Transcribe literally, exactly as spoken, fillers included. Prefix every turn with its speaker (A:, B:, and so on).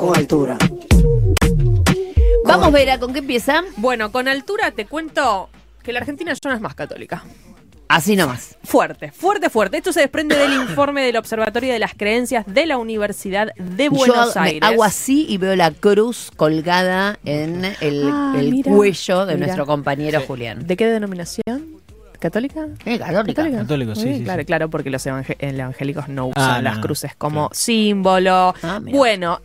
A: o altura.
B: Vamos, Vera, ¿con qué empieza?
C: Bueno, con altura te cuento que la Argentina ya no es más católica.
B: Así nomás.
C: Fuerte, fuerte, fuerte. Esto se desprende del informe del Observatorio de las Creencias de la Universidad de Buenos
B: Yo
C: Aires.
B: me hago así y veo la cruz colgada en el,
C: Ah,
B: el
C: mira,
B: cuello de
C: mira.
B: nuestro compañero Julián.
C: ¿De qué denominación? ¿Católica?
B: Eh, católica.
D: Católico, sí,
C: Muy bien,
D: sí,
C: claro,
D: sí.
C: claro, porque los evangé- evangélicos no usan
D: Ah,
C: las
D: no.
C: cruces como símbolo.
B: Ah, mira.
C: Bueno,